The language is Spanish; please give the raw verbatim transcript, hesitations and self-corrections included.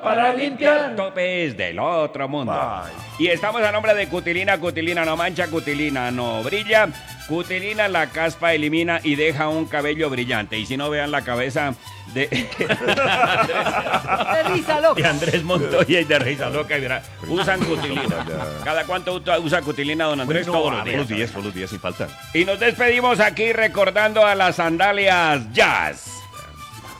Para limpiar topes del otro mundo. Bye. Y estamos a nombre de Cutilina. Cutilina no mancha, Cutilina no brilla. Cutilina la caspa elimina y deja un cabello brillante. Y si no, vean la cabeza de, De risa loca. de Andrés Montoya y de Risa Loca. Y verá, usan Cutilina. ¿Cada cuánto usa- usa Cutilina, don Andrés? Bueno, Todos los todos los días. días, todos los días sin falta. Y nos despedimos aquí recordando a las sandalias Jazz.